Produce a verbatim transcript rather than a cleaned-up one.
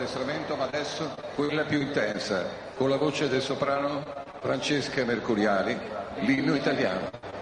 addestramento, ma adesso quella più intensa, con la voce del soprano Francesca Mercuriali, l'inno italiano.